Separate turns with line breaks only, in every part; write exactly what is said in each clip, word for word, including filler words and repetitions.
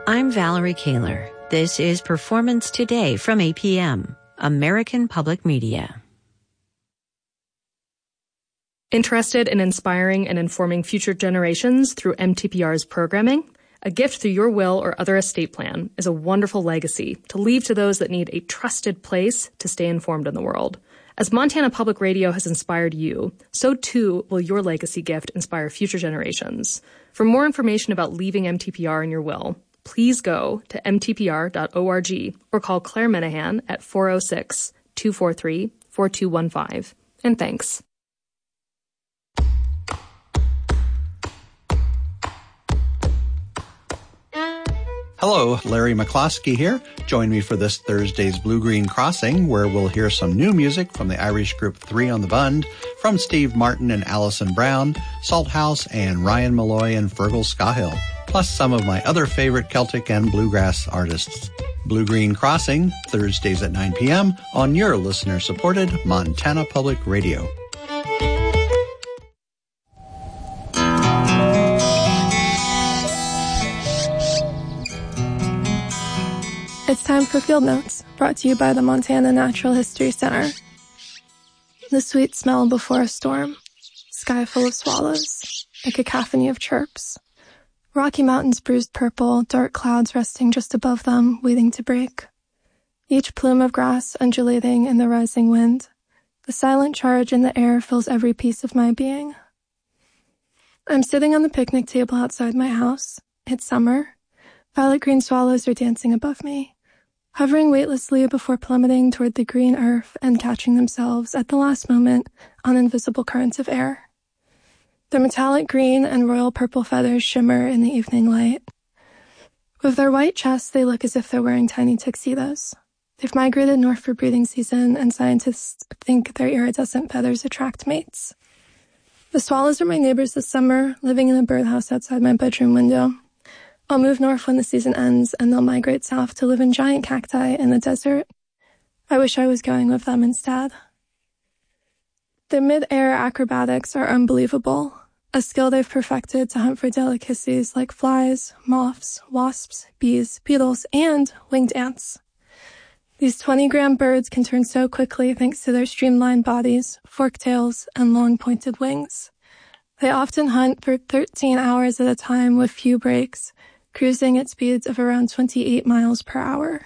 I'm Valerie Kaler. This is Performance Today from A P M, American Public Media.
Interested in inspiring and informing future generations through M T P R's programming? A gift through your will or other estate plan is a wonderful legacy to leave to those that need a trusted place to stay informed in the world. As Montana Public Radio has inspired you, so too will your legacy gift inspire future generations. For more information about leaving M T P R in your will, please go to m t p r dot org or call Claire Menahan at four oh six, two four three, four two one five. And thanks.
Hello, Larry McCloskey here. Join me for this Thursday's Blue-Green Crossing, where we'll hear some new music from the Irish group Three on the Bund, from Steve Martin and Alison Brown, Salthouse, and Ryan Malloy and Fergal Scahill, plus some of my other favorite Celtic and bluegrass artists. Blue-Green Crossing, Thursdays at nine p.m. on your listener-supported Montana Public Radio.
It's time for Field Notes, brought to you by the Montana Natural History Center. The sweet smell before a storm, sky full of swallows, a cacophony of chirps. Rocky Mountains bruised purple, dark clouds resting just above them, waiting to break. Each plume of grass undulating in the rising wind. The silent charge in the air fills every piece of my being. I'm sitting on the picnic table outside my house. It's summer. Violet green swallows are dancing above me, hovering weightlessly before plummeting toward the green earth and catching themselves at the last moment on invisible currents of air. Their metallic green and royal purple feathers shimmer in the evening light. With their white chests, they look as if they're wearing tiny tuxedos. They've migrated north for breeding season, and scientists think their iridescent feathers attract mates. The swallows are my neighbors this summer, living in a birdhouse outside my bedroom window. I'll move north when the season ends, and they'll migrate south to live in giant cacti in the desert. I wish I was going with them instead. Their mid-air acrobatics are unbelievable, a skill they've perfected to hunt for delicacies like flies, moths, wasps, bees, beetles, and winged ants. These twenty-gram birds can turn so quickly thanks to their streamlined bodies, forked tails, and long pointed wings. They often hunt for thirteen hours at a time with few breaks, cruising at speeds of around twenty-eight miles per hour.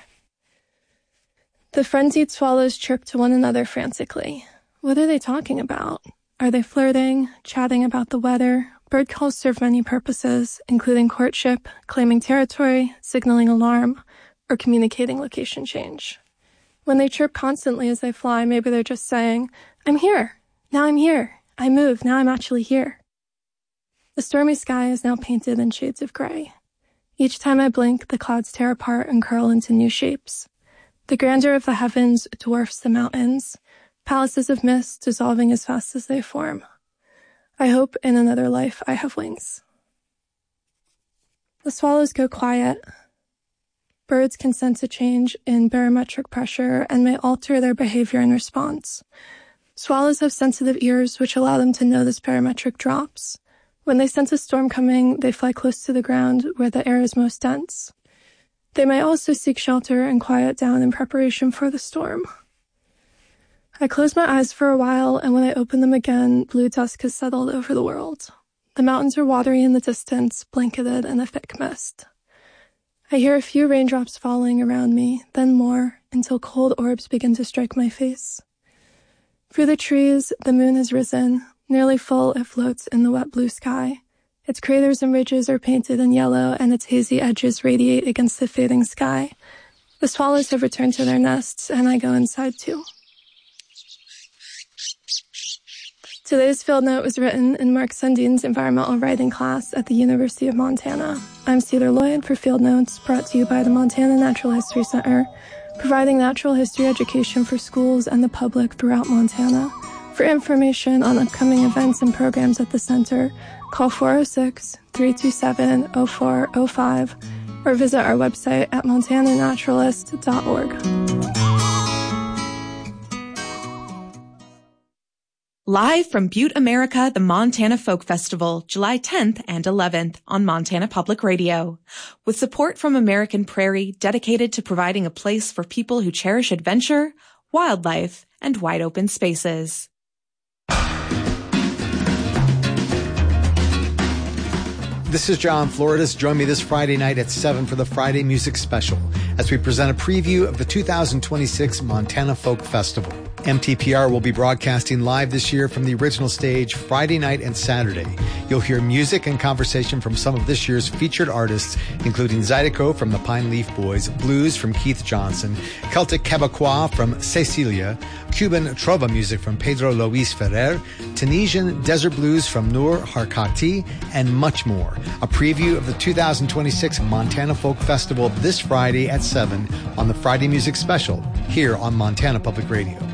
The frenzied swallows chirp to one another frantically. What are they talking about? Are they flirting, chatting about the weather? Bird calls serve many purposes, including courtship, claiming territory, signaling alarm, or communicating location change. When they chirp constantly as they fly, maybe they're just saying, "I'm here. Now I'm here. I moved. Now I'm actually here." The stormy sky is now painted in shades of gray. Each time I blink, the clouds tear apart and curl into new shapes. The grandeur of the heavens dwarfs the mountains, palaces of mist dissolving as fast as they form. I hope in another life I have wings. The swallows go quiet. Birds can sense a change in barometric pressure and may alter their behavior in response. Swallows have sensitive ears which allow them to notice barometric drops. When they sense a storm coming, they fly close to the ground where the air is most dense. They may also seek shelter and quiet down in preparation for the storm. I close my eyes for a while, and when I open them again, blue dusk has settled over the world. The mountains are watery in the distance, blanketed in a thick mist. I hear a few raindrops falling around me, then more, until cold orbs begin to strike my face. Through the trees, the moon has risen. Nearly full, it floats in the wet blue sky. Its craters and ridges are painted in yellow, and its hazy edges radiate against the fading sky. The swallows have returned to their nests, and I go inside too. Today's field note was written in Mark Sundin's environmental writing class at the University of Montana. I'm Cedar Lloyd for Field Notes, brought to you by the Montana Natural History Center, providing natural history education for schools and the public throughout Montana. For information on upcoming events and programs at the center, call four oh six, three two seven, oh four oh five or visit our website at montana naturalist dot org.
Live from Butte, America, the Montana Folk Festival, July tenth and eleventh on Montana Public Radio. With support from American Prairie, dedicated to providing a place for people who cherish adventure, wildlife, and wide open spaces.
This is John Floridas. Join me this Friday night at seven for the Friday Music Special as we present a preview of the two thousand twenty-six Montana Folk Festival. M T P R will be broadcasting live this year from the original stage Friday night and Saturday. You'll hear music and conversation from some of this year's featured artists, including Zydeco from the Pine Leaf Boys, blues from Keith Johnson, Celtic Quebecois from Cecilia, Cuban trova music from Pedro Luis Ferrer, Tunisian desert blues from Noor Harkati, and much more. A preview of the two thousand twenty-six Montana Folk Festival this Friday at seven on the Friday Music Special here on Montana Public Radio.